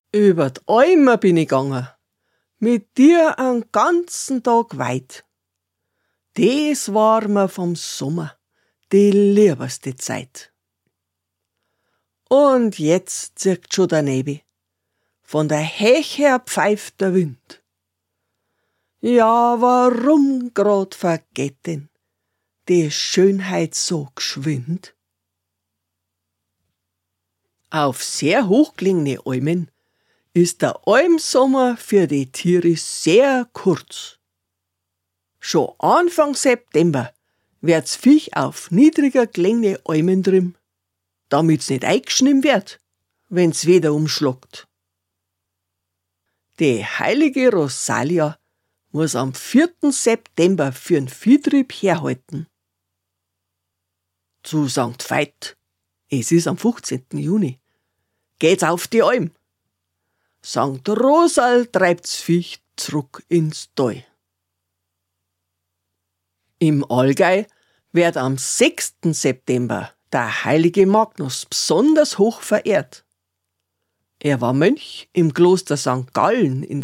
Über d'Alme bin ich gegangen, mit dir einen ganzen Tag weit. Das war mir vom Sommer die liebste Zeit. Und jetzt zirkt schon der Nebi, von der Hech her pfeift der Wind. Ja, warum grad vergeht denn die Schönheit so geschwind? Auf sehr hochgelegene Almen ist der Almsommer für die Tiere sehr kurz. Schon Anfang September wird's Viech auf niedriger gelegene Almen drin, damit's nicht eingeschnitten wird, wenn's wieder umschlagt. Die heilige Rosalia muss am 4. September für'n Viehtrieb herhalten. Zu St. Veit, es ist am 15. Juni, geht's auf die Alm. St. Rosal treibt's Viech zurück ins Tal. Im Allgäu wird am 6. September der heilige Magnus besonders hoch verehrt. Er war Mönch im Kloster St. Gallen in